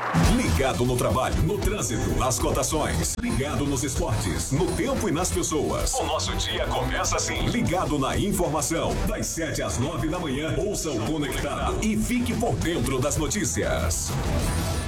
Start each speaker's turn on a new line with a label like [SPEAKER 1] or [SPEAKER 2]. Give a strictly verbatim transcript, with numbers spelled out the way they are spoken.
[SPEAKER 1] Ligado no trabalho, no trânsito, nas cotações. Ligado nos esportes, no tempo e nas pessoas. O nosso dia começa assim. Ligado na informação. Das sete às nove da manhã, ouça o Conectado e fique por dentro das notícias.